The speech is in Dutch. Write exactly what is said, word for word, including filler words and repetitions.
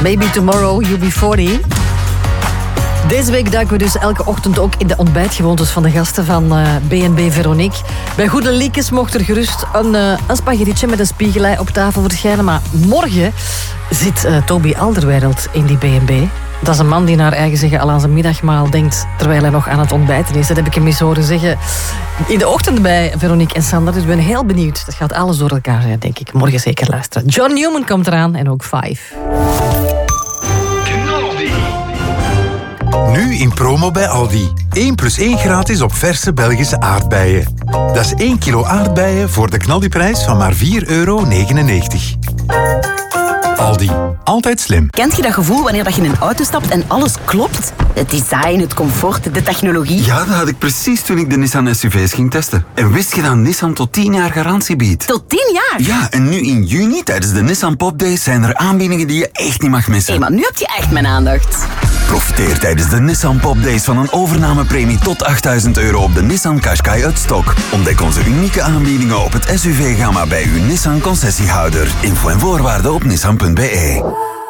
Maybe Tomorrow, U B veertig. Deze week duiken we dus elke ochtend ook in de ontbijtgewoontes van de gasten van uh, B en B Veronique. Bij Goede Liekes mocht er gerust een, uh, een spaghettietje met een spiegelei op tafel verschijnen. Maar morgen zit uh, Toby Alderweireld in die B en B. Dat is een man die naar eigen zeggen al aan zijn middagmaal denkt terwijl hij nog aan het ontbijten is. Dat heb ik hem eens horen zeggen in de ochtend bij Veronique en Sander. Dus ik ben heel benieuwd. Dat gaat alles door elkaar zijn, denk ik. Morgen zeker luisteren. John Newman komt eraan en ook Five. Nu in promo bij Aldi. één plus één gratis op verse Belgische aardbeien. Dat is één kilo aardbeien voor de knaldiprijs van maar vier euro negenennegentig. Aldi. Altijd slim. Kent je dat gevoel wanneer je in een auto stapt en alles klopt? Het design, het comfort, de technologie. Ja, dat had ik precies toen ik de Nissan S U V's ging testen. En wist je dat Nissan tot tien jaar garantie biedt? Tot tien jaar? Ja, en nu in juni tijdens de Nissan Pop Days zijn er aanbiedingen die je echt niet mag missen. Hé, maar nu heb je echt mijn aandacht. Profiteer tijdens de Nissan Pop Days van een overnamepremie tot achttduizend euro op de Nissan Qashqai uit stok. Ontdek onze unieke aanbiedingen op het S U V-gamma bij uw Nissan concessiehouder. Info en voorwaarden op nissan punt be.